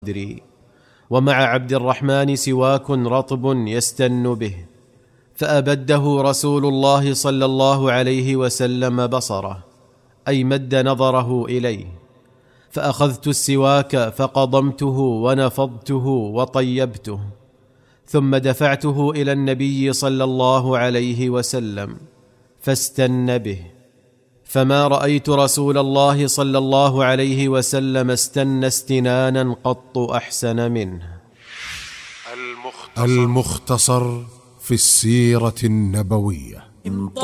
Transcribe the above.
ومع عبد الرحمن سواك رطب يستن به، فأبده رسول الله صلى الله عليه وسلم بصره، أي مد نظره إليه، فأخذت السواك فقضمته ونفضته وطيبته، ثم دفعته إلى النبي صلى الله عليه وسلم فاستن به، فما رأيت رسول الله صلى الله عليه وسلم استن استنانا قط أحسن منه. المختصر في السيرة النبوية.